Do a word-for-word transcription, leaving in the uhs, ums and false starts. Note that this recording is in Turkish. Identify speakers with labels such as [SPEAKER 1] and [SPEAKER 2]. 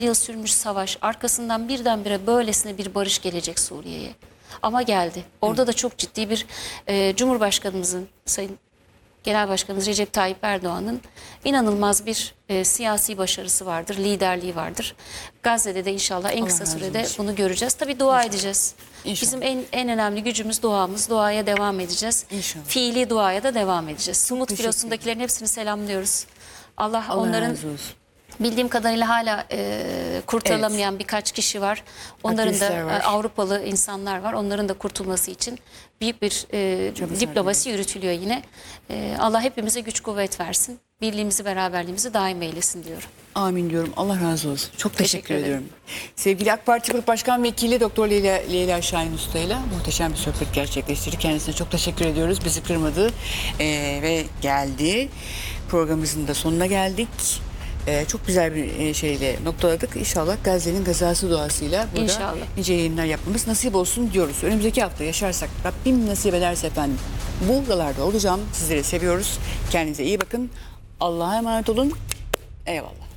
[SPEAKER 1] yıl sürmüş savaş, arkasından birdenbire böylesine bir barış gelecek Suriye'ye. Ama geldi. Orada da çok ciddi bir e, Cumhurbaşkanımızın, Sayın Genel Başkanımız Recep Tayyip Erdoğan'ın inanılmaz bir e, siyasi başarısı vardır, liderliği vardır. Gazze'de de inşallah en
[SPEAKER 2] Allah
[SPEAKER 1] kısa
[SPEAKER 2] razı
[SPEAKER 1] sürede
[SPEAKER 2] olsun.
[SPEAKER 1] bunu göreceğiz. Tabii dua edeceğiz.
[SPEAKER 2] İnşallah.
[SPEAKER 1] Bizim en en önemli gücümüz duamız. Duaya devam edeceğiz.
[SPEAKER 2] İnşallah.
[SPEAKER 1] Fiili duaya da devam edeceğiz. Sumut
[SPEAKER 2] teşekkür
[SPEAKER 1] filosundakilerin hepsini selamlıyoruz. Allah,
[SPEAKER 2] Allah
[SPEAKER 1] onların
[SPEAKER 2] razı olsun.
[SPEAKER 1] bildiğim kadarıyla hala e, kurtarılamayan birkaç kişi var. Onların
[SPEAKER 2] Aktivistler
[SPEAKER 1] da
[SPEAKER 2] var.
[SPEAKER 1] e, Avrupalı insanlar var. Onların da kurtulması için büyük bir e,
[SPEAKER 2] Çaba
[SPEAKER 1] diplomasi yürütülüyor yine. E, Allah hepimize güç kuvvet versin. Birliğimizi, beraberliğimizi daim eylesin diyorum.
[SPEAKER 2] Amin diyorum. Allah razı olsun. Çok teşekkür,
[SPEAKER 1] Teşekkür ederim.
[SPEAKER 2] ediyorum. Sevgili AK Parti Grup Başkan Vekili Doktor Leyla, Leyla Şahin Usta ile muhteşem bir sohbet gerçekleştirdik. Kendisine çok teşekkür ediyoruz. Bizi kırmadı ee, ve geldi. Programımızın da sonuna geldik. Ee, çok güzel bir e, şeyle noktaladık. İnşallah Gazze'nin gazası duasıyla burada
[SPEAKER 1] İnşallah.
[SPEAKER 2] nice yayınlar yapmamız nasip olsun diyoruz. Önümüzdeki hafta yaşarsak Rabbim nasip ederse efendim buralarda olacağım. Sizleri seviyoruz. Kendinize iyi bakın. Allah'a emanet olun. Eyvallah.